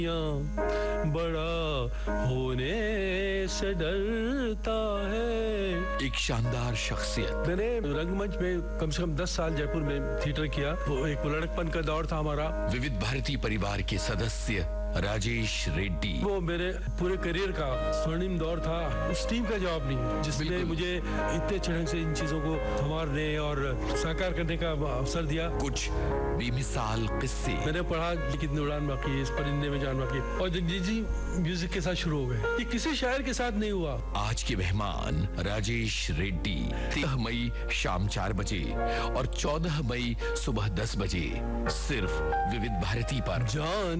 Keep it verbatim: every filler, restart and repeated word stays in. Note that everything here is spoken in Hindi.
बड़ा होने से डरता है। एक शानदार शख्सियत। मैंने रंगमंच में कम से कम दस साल जयपुर में थिएटर किया। वो एक लड़कपन का दौर था हमारा। विविध भारती परिवार के सदस्य राजेश रेड्डी। वो मेरे पूरे करियर का स्वर्णिम दौर था। उस टीम का जवाब नहीं जिसने मुझे इतने चढ़ंग से इन चीजों को संवारने और साकार करने का अवसर दिया। कुछ बेमिसाल किस्से। मैंने पढ़ा लिखित ने उड़ान बाकी, इस परिंदे में जान बाकी, और जगजीत जी म्यूजिक के साथ शुरू हो गए। ये किसी शायर के साथ नहीं हुआ। आज के मेहमान राजेश रेड्डी तेरह मई शाम चार बजे और चौदह मई सुबह दस बजे सिर्फ विविध भारती पर। जान